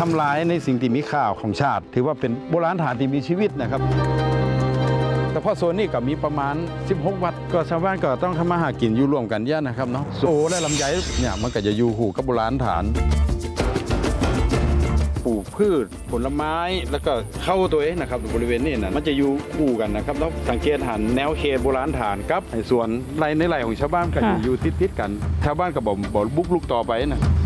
ำลายในสิ่งที่มีค่าของชาติถือว่าเป็นโบราณสถานที่มีชีวิตนะครับแต่พอโซนนี้ก็มีประมาณ16วัดก็ชาวบ้านก็ต้องทำมาหากินอยู่ร่วมกันเยอะนะครับเนาะโอ้และลำไยเนี่ยมันก็จะอยู่คู่กับโบราณสถานปลูกพืชผลไม้แล้วก็เข้าตัวเองนะครับบริเวณนี้นะมันจะอยู่คู่กันนะครับแล้วสังเกตหันแนวเขตโบราณสถานกับส่วนไรในไรของชาวบ้านก็อยู่ติดกันชาวบ้านก็บ่บุกลุกต่อไปนะ